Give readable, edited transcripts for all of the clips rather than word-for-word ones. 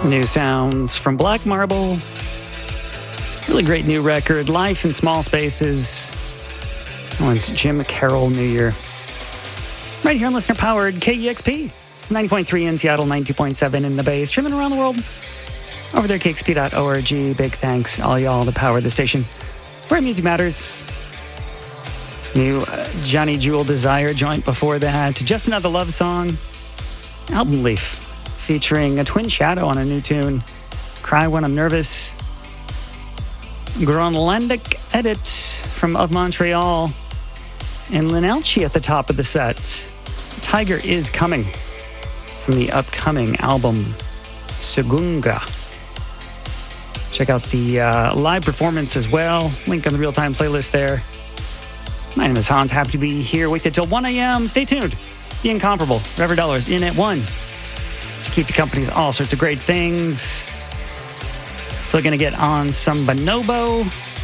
New sounds from Black Marble. Really great new record, Life in Small Spaces. That one's Jim Carroll New Year. Right here on Listener Powered KEXP. 90.3 in Seattle, 92.7 in the Bay. Streaming around the world. Over there, KEXP.org. Big thanks, all y'all that power the station. Where music matters. New Johnny Jewel Desire joint before that. Just Another Love Song. Album Leaf. Featuring a Twin Shadow on a new tune. Cry When I'm Nervous. Groenlandic Edit from Of Montreal. And Linelchi at the top of the set. Tiger Is Coming from the upcoming album Segunga. Check out the live performance as well. Link on the real-time playlist there. My name is Hans. Happy to be here with you till 1 a.m. Stay tuned. The incomparable Reverend Dollars in at 1. To keep you company with all sorts of great things. Still going to get on some Bonobo.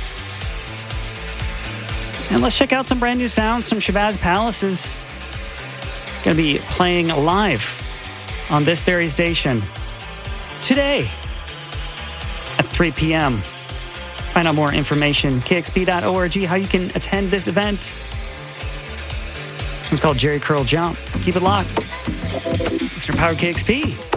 And let's check out some brand new sounds. Some Shabazz Palaces. Going to be playing live on this very station today at 3 p.m. Find out more information, kexp.org, how you can attend this event. This one's called Jerry Curl Jump. Keep it locked. Mr. Power KXP.